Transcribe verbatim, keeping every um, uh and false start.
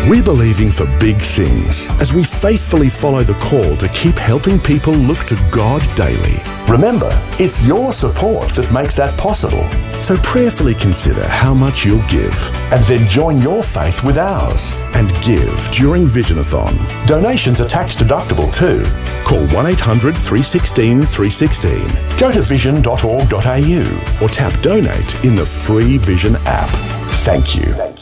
We're believing for big things as we faithfully follow the call to keep helping people look to God daily. Remember, it's your support that makes that possible. So prayerfully consider how much you'll give And then join your faith with ours. and give during Visionathon. Donations are tax deductible too. Call one eight hundred, three one six, three one six Go to vision dot org dot a u. or tap donate in the free Vision app. Thank you.